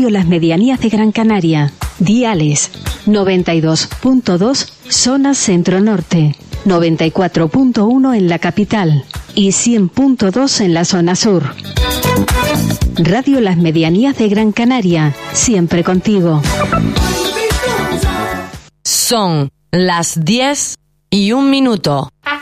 Radio Las Medianías de Gran Canaria. Diales 92.2 zona centro-norte, 94.1 en la capital y 100.2 en la zona sur. Radio Las Medianías de Gran Canaria, siempre contigo. Son las 10:01.